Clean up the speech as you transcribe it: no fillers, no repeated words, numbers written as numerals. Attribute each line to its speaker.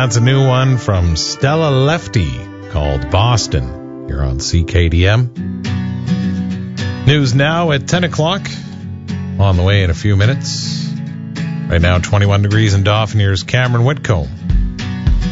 Speaker 1: That's a new one from Stella Lefty called Boston here on CKDM. News now at 10 o'clock. On the way in a few minutes. Right now, 21 degrees in Dauphin. Here's Cameron Whitcomb.